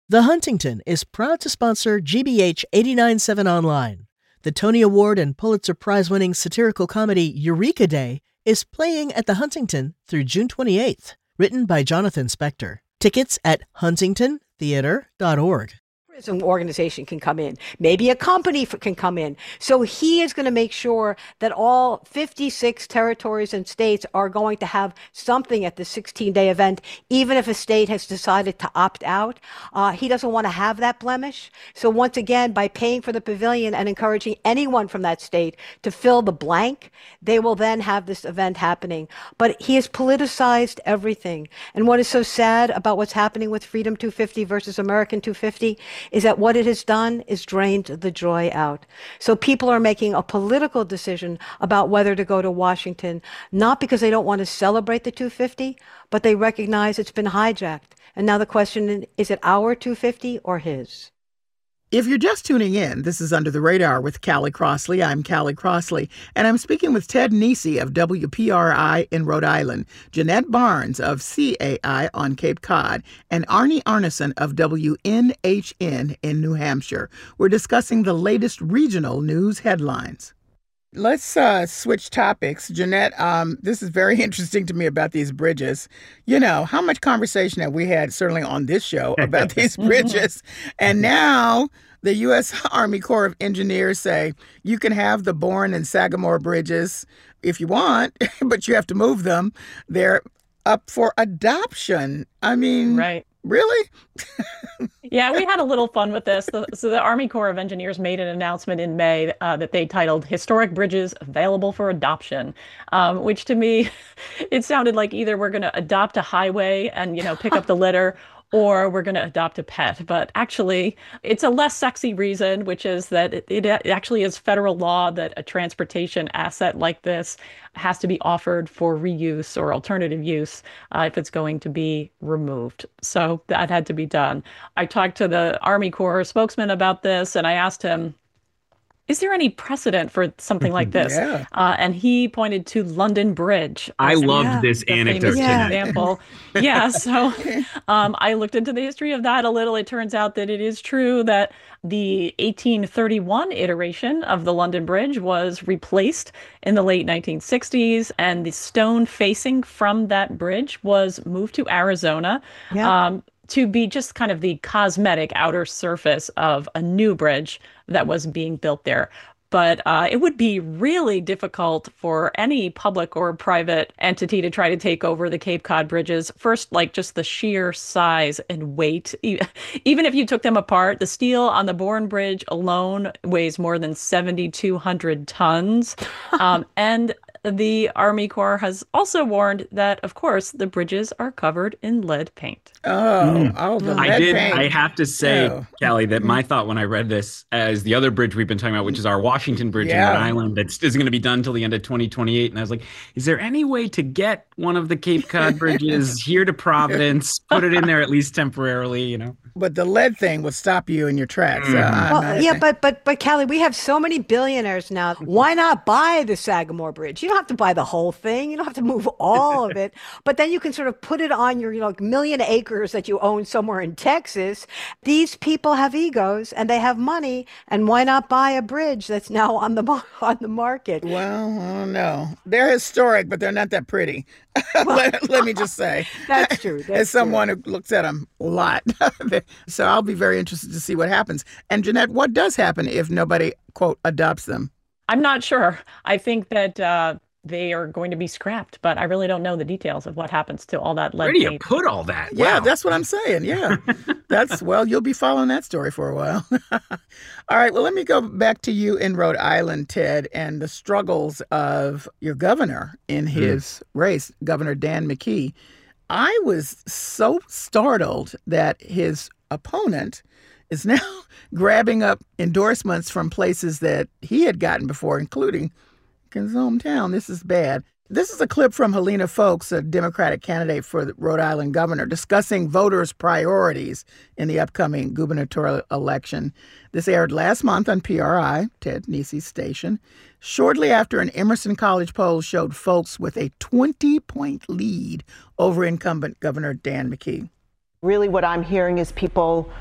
The Huntington is proud to sponsor GBH 89.7 Online. The Tony Award and Pulitzer Prize-winning satirical comedy Eureka Day is playing at the Huntington through June 28th. Written by Jonathan Spector. Tickets at huntingtontheater.org. An organization can come in. Maybe a company can come in. So he is going to make sure that all 56 territories and states are going to have something at the 16-day event, even if a state has decided to opt out. He doesn't want to have that blemish. So once again, by paying for the pavilion and encouraging anyone from that state to fill the blank, they will then have this event happening. But he has politicized everything. And what is so sad about what's happening with Freedom 250 versus American 250 is that what it has done is drained the joy out. So people are making a political decision about whether to go to Washington, not because they don't want to celebrate the 250, but they recognize it's been hijacked. And now the question is it our 250 or his? If you're just tuning in, this is Under the Radar with Callie Crossley. I'm Callie Crossley, and I'm speaking with Ted Nesi of WPRI in Rhode Island, Jeanette Barnes of CAI on Cape Cod, and Arnie Arneson of WNHN in New Hampshire. We're discussing the latest regional news headlines. Let's switch topics. Jeanette, this is very interesting to me about these bridges. You know, how much conversation have we had, certainly on this show, about these bridges? And now the U.S. Army Corps of Engineers say you can have the Bourne and Sagamore bridges if you want, but you have to move them. They're up for adoption. I mean, right. Really? Yeah, we had a little fun with this. So the Army Corps of Engineers made an announcement in May that they titled Historic Bridges Available for Adoption, which to me, it sounded like either we're going to adopt a highway and, pick up the litter, or we're going to adopt a pet. But actually, it's a less sexy reason, which is that it actually is federal law that a transportation asset like this has to be offered for reuse or alternative use if it's going to be removed. So that had to be done. I talked to the Army Corps spokesman about this, and I asked him, is there any precedent for something like this? Yeah. And he pointed to London Bridge. I loved this anecdote. Example. Yeah. So I looked into the history of that a little. It turns out that it is true that the 1831 iteration of the London Bridge was replaced in the late 1960s, and the stone facing from that bridge was moved to Arizona. Yeah. To be just kind of the cosmetic outer surface of a new bridge that was being built there. But it would be really difficult for any public or private entity to try to take over the Cape Cod bridges. First, like just the sheer size and weight. Even if you took them apart, the steel on the Bourne Bridge alone weighs more than 7,200 tons. And the Army Corps has also warned that, of course, the bridges are covered in lead paint. The lead paint. I have to say, Callie, that my thought when I read this, as the other bridge we've been talking about, which is our Washington Bridge in Rhode Island, that is going to be done till the end of 2028. And I was like, is there any way to get one of the Cape Cod bridges here to Providence, put it in there at least temporarily, But the lead thing would stop you in your tracks. But Callie, we have so many billionaires now. Why not buy the Sagamore Bridge? You don't have to buy the whole thing. You don't have to move all of it. But then you can sort of put it on your, million acres that you own somewhere in Texas. These people have egos and they have money. And why not buy a bridge that's now on the market? Well, I don't know. They're historic, but they're not that pretty. Let me just say. That's true. As someone who looks at them a lot. So I'll be very interested to see what happens. And Jeanette, what does happen if nobody, quote, adopts them? I'm not sure. I think that they are going to be scrapped, but I really don't know the details of what happens to all that lead paint. Where do you put all that? Yeah, Wow. That's what I'm saying. Yeah. You'll be following that story for a while. All right. Well, let me go back to you in Rhode Island, Ted, and the struggles of your governor in his race, Governor Dan McKee. I was so startled that his opponent is now grabbing up endorsements from places that he had gotten before, including his hometown. This is bad. This is a clip from Helena Foulkes, a Democratic candidate for the Rhode Island governor, discussing voters' priorities in the upcoming gubernatorial election. This aired last month on PRI, Ted Nesi's station, shortly after an Emerson College poll showed Foulkes with a 20-point lead over incumbent Governor Dan McKee. Really what I'm hearing is people